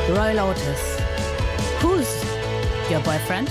Roy Lotus. Who's your boyfriend?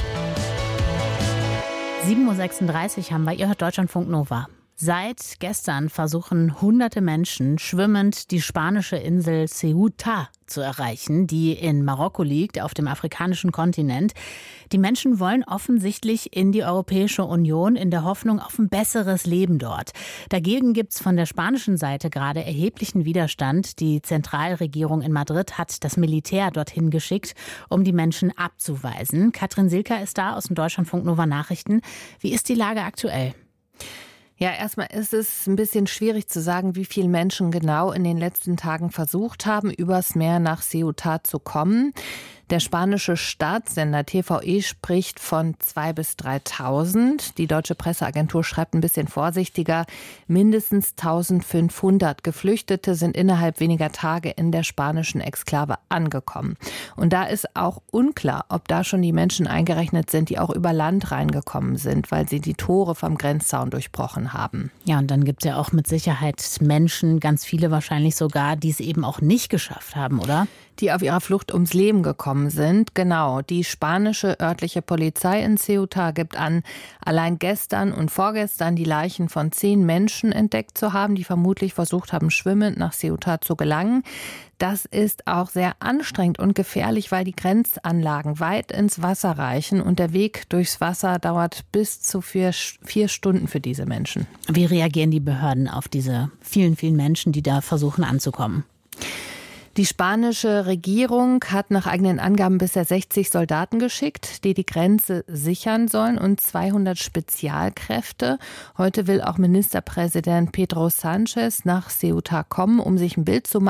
7:36 Uhr haben wir. Ihr hört Deutschlandfunk Nova. Seit gestern versuchen hunderte Menschen schwimmend die spanische Insel Ceuta zu erreichen, die in Marokko liegt, auf dem afrikanischen Kontinent. Die Menschen wollen offensichtlich in die Europäische Union in der Hoffnung auf ein besseres Leben dort. Dagegen gibt es von der spanischen Seite gerade erheblichen Widerstand. Die Zentralregierung in Madrid hat das Militär dorthin geschickt, um die Menschen abzuweisen. Katrin Silker ist da aus dem Deutschlandfunk Nova Nachrichten. Wie ist die Lage aktuell? Ja, erstmal ist es ein bisschen schwierig zu sagen, wie viele Menschen genau in den letzten Tagen versucht haben, übers Meer nach Ceuta zu kommen. Der spanische Staatssender TVE spricht von 2.000 bis 3.000. Die deutsche Presseagentur schreibt ein bisschen vorsichtiger. Mindestens 1.500 Geflüchtete sind innerhalb weniger Tage in der spanischen Exklave angekommen. Und da ist auch unklar, ob da schon die Menschen eingerechnet sind, die auch über Land reingekommen sind, weil sie die Tore vom Grenzzaun durchbrochen haben. Ja, und dann gibt es ja auch mit Sicherheit Menschen, ganz viele wahrscheinlich sogar, die es eben auch nicht geschafft haben, oder? Die auf ihrer Flucht ums Leben gekommen sind. Genau, die spanische örtliche Polizei in Ceuta gibt an, allein gestern und vorgestern die Leichen von 10 Menschen entdeckt zu haben, die vermutlich versucht haben, schwimmend nach Ceuta zu gelangen. Das ist auch sehr anstrengend und gefährlich, weil die Grenzanlagen weit ins Wasser reichen und der Weg durchs Wasser dauert bis zu 4 Stunden für diese Menschen. Wie reagieren die Behörden auf diese vielen, vielen Menschen, die da versuchen anzukommen? Die spanische Regierung hat nach eigenen Angaben bisher 60 Soldaten geschickt, die die Grenze sichern sollen, und 200 Spezialkräfte. Heute will auch Ministerpräsident Pedro Sánchez nach Ceuta kommen, um sich ein Bild zu machen.